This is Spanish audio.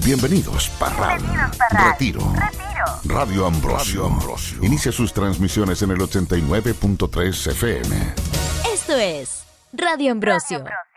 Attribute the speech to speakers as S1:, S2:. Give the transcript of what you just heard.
S1: Bienvenidos, Parral. Retiro. Radio Ambrosio. Inicia sus transmisiones en el 89.3 FM.
S2: Esto es Radio Ambrosio.